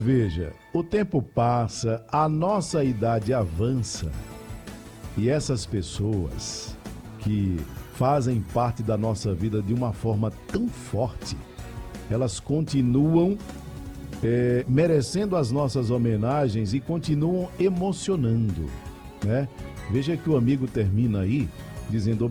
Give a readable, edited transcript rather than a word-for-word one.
Veja, o tempo passa, a nossa idade avança e essas pessoas que fazem parte da nossa vida de uma forma tão forte, elas continuam merecendo as nossas homenagens e continuam emocionando, né? Veja que o amigo termina aí dizendo